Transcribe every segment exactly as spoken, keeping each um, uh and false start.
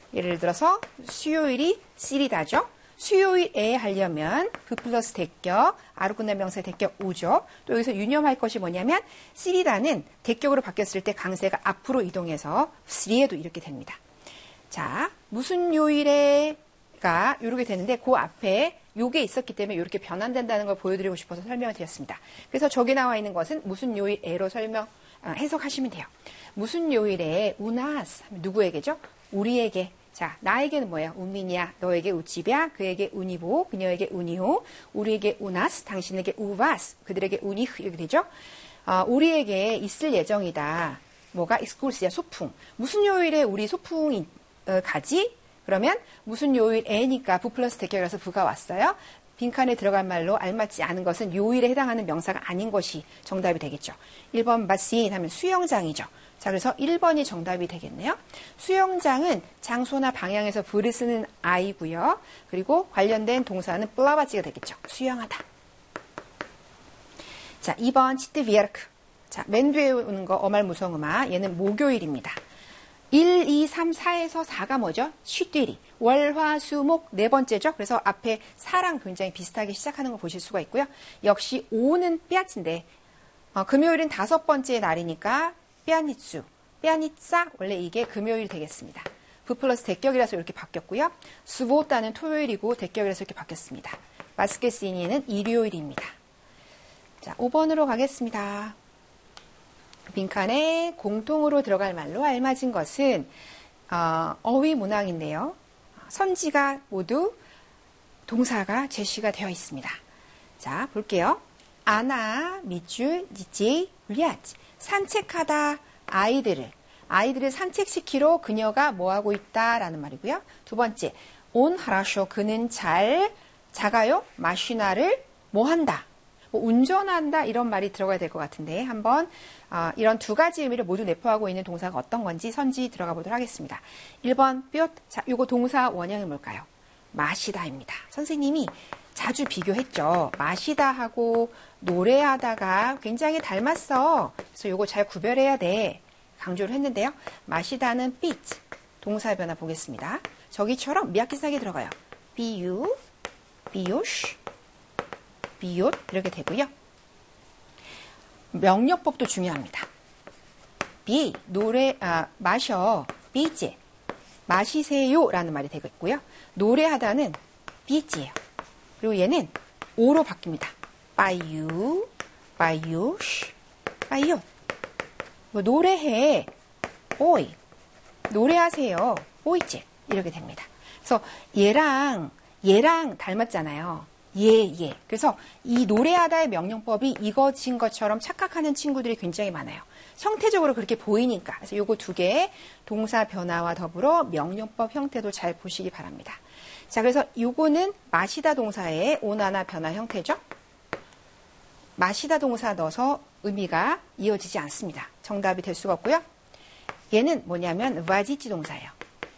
예를 들어서 수요일이 쓰리다죠. 수요일에 하려면 부 플러스 대격, 아로 끝난 명사의 대격 우죠. 또 여기서 유념할 것이 뭐냐면 쓰리다는 대격으로 바뀌었을 때 강세가 앞으로 이동해서 쓰리에도 이렇게 됩니다. 자, 무슨 요일에가 이렇게 되는데 그 앞에 요게 있었기 때문에 이렇게 변환된다는 걸 보여드리고 싶어서 설명을 드렸습니다. 그래서 저기 나와 있는 것은 무슨 요일에로 설명, 아, 해석하시면 돼요. 무슨 요일에 우나스, 누구에게죠? 우리에게. 자, 나에게는 뭐예요? 운민이야. 너에게 우집이야. 그에게 운이보. 그녀에게 운이호. 우리에게 우나스. 당신에게 우바스. 그들에게 운이흐. 이렇게 되죠? 어, 우리에게 있을 예정이다. 뭐가? 익스kursi야. 소풍. 무슨 요일에 우리 소풍이 어, 가지? 그러면 무슨 요일에니까 부 플러스 대격이라서 부가 왔어요. 빈칸에 들어갈 말로 알맞지 않은 것은 요일에 해당하는 명사가 아닌 것이 정답이 되겠죠. 일 번 바신 하면 수영장이죠. 자, 그래서 일 번이 정답이 되겠네요. 수영장은 장소나 방향에서 부를 쓰는 아이고요. 그리고 관련된 동사는 플라바지가 되겠죠. 수영하다. 자, 이 번 치트비에르크. 자, 맨 뒤에 오는 거 어말 무성음화. 얘는 목요일입니다. 일, 이, 삼, 사에서 사가 뭐죠? 쉬띠리. 월, 화, 수, 목 네 번째죠. 그래서 앞에 사랑 굉장히 비슷하게 시작하는 거 보실 수가 있고요. 역시 오는 삐아치인데 어, 금요일은 다섯 번째 날이니까 삐아니츠, 삐아니짜 원래 이게 금요일 되겠습니다. 부 플러스 대격이라서 이렇게 바뀌었고요. 수보따는 토요일이고 대격이라서 이렇게 바뀌었습니다. 마스케시니는 일요일입니다. 자, 오 번으로 가겠습니다. 빈칸에 공통으로 들어갈 말로 알맞은 것은 어, 어휘 문항인데요. 선지가 모두 동사가 제시가 되어 있습니다. 자, 볼게요. 아나, 밑줄, 니지, 리아지. 산책하다, 아이들을. 아이들을 산책시키러 그녀가 뭐하고 있다라는 말이고요. 두 번째, 온 하라쇼. 그는 잘, 자가요, 마시나를 뭐한다. 뭐 운전한다 이런 말이 들어가야 될 것 같은데 한번 어, 이런 두 가지 의미를 모두 내포하고 있는 동사가 어떤 건지 선지 들어가 보도록 하겠습니다. 일 번 뼈. 자, 요거 동사 원형이 뭘까요? 마시다입니다. 선생님이 자주 비교했죠. 마시다 하고 노래하다가 굉장히 닮았어. 그래서 요거 잘 구별해야 돼. 강조를 했는데요. 마시다는 삐트. 동사 변화 보겠습니다. 저기처럼 미야키사기 들어가요. 비유, 비요시, 비옷 이렇게 되고요. 명령법도 중요합니다. 비, 노래, 아, 마셔, 비제, 마시세요라는 말이 되겠고요. 노래하다는 비지예요. 그리고 얘는 오로 바뀝니다. 바유, 바유시, 바유. 뭐 노래해, 오이, 노래하세요, 오이제 이렇게 됩니다. 그래서 얘랑 얘랑 닮았잖아요. 예, 예. 그래서 이 노래하다의 명령법이 이것인 것처럼 착각하는 친구들이 굉장히 많아요. 형태적으로 그렇게 보이니까. 그래서 요거 두 개의 동사 변화와 더불어 명령법 형태도 잘 보시기 바랍니다. 자, 그래서 요거는 마시다 동사의 오나나 변화 형태죠. 마시다 동사 넣어서 의미가 이어지지 않습니다. 정답이 될 수가 없고요. 얘는 뭐냐면 와지지 동사예요.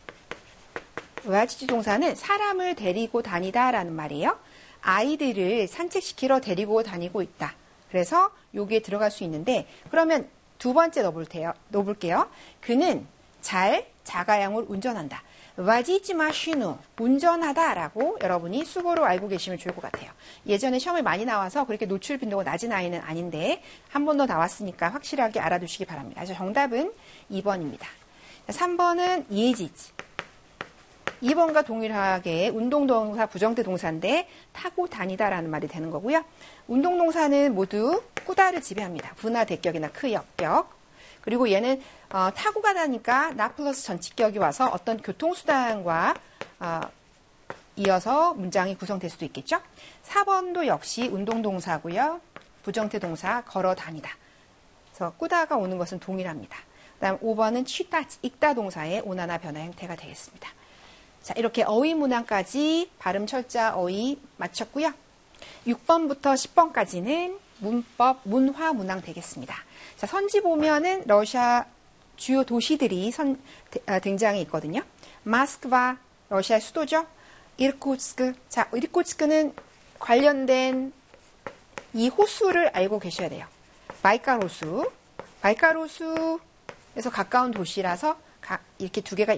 와지지 동사는 사람을 데리고 다니다라는 말이에요. 아이들을 산책시키러 데리고 다니고 있다. 그래서 여기에 들어갈 수 있는데 그러면 두 번째 넣어볼게요. 넣어볼게요. 그는 잘 자가용을 운전한다. 와지지 마시누 운전하다라고 여러분이 수고로 알고 계시면 좋을 것 같아요. 예전에 시험에 많이 나와서 그렇게 노출 빈도가 낮은 아이는 아닌데 한 번 더 나왔으니까 확실하게 알아두시기 바랍니다. 그래서 정답은 이 번입니다. 삼 번은 예지지. 이 번과 동일하게 운동동사 부정태 동사인데 타고 다니다라는 말이 되는 거고요. 운동동사는 모두 꾸다를 지배합니다. 부나 대격이나 크, 역격. 그리고 얘는 어, 타고 가다니까 나 플러스 전치격이 와서 어떤 교통수단과 어, 이어서 문장이 구성될 수도 있겠죠. 사 번도 역시 운동동사고요. 부정태 동사 걸어 다니다. 그래서 꾸다가 오는 것은 동일합니다. 그다음 오 번은 취다, 읽다 동사의 오나나 변화 형태가 되겠습니다. 자, 이렇게 어휘 문항까지 발음 철자 어휘 마쳤고요. 육 번부터 십 번까지는 문법, 문화 문항 되겠습니다. 자, 선지 보면은 러시아 주요 도시들이 선, 아, 등장해 있거든요. 모스크바, 러시아의 수도죠. 이르쿠츠크. 자, 이르쿠츠크는 관련된 이 호수를 알고 계셔야 돼요. 바이칼 호수. 바이칼 호수에서 가까운 도시라서 가, 이렇게 두 개가